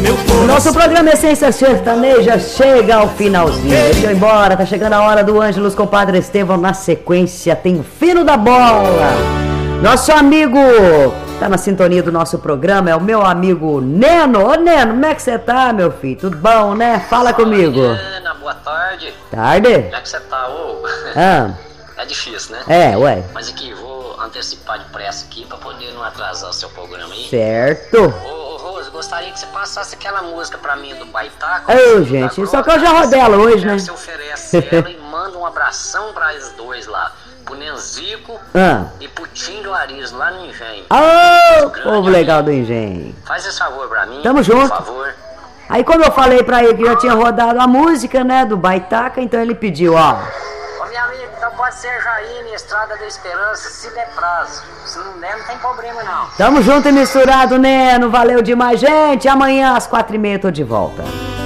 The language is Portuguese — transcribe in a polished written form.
Nosso programa Essência Sertaneja chega ao finalzinho. Deixa eu ir embora, tá chegando a hora do Ângelos com o Padre Estevão. Na sequência tem o Fino da Bola. Nosso amigo, tá na sintonia do nosso programa, é o meu amigo Neno. Ô Neno, como é que você tá, meu filho? Tudo bom, né? Fala comigo. Ana, boa tarde. Tarde? Como é que você tá, ô? É difícil, né? É, ué. Mas aqui, vou antecipar depressa aqui pra poder não atrasar o seu programa aí. Certo. Ô, Rose, gostaria que você passasse aquela música pra mim do Baitaco. Ô, gente, só que eu já rodei ela hoje, né? Você oferece ela e manda um abração pra eles dois lá. Pro Nenzico e pro Tim do Ariz, lá no Engenho. Ô, povo legal do Engenho. Faz esse favor pra mim, Tamo junto. por favor. Aí como eu falei pra ele que já tinha rodado a música, né, do Baitaca, então ele pediu, ó. Ô, meu amigo, então pode ser Jair, Estrada da Esperança, se der prazo. Se não der, não tem problema não. Tamo junto e misturado, Neno. Valeu demais, gente. Amanhã às 4h30 eu tô de volta.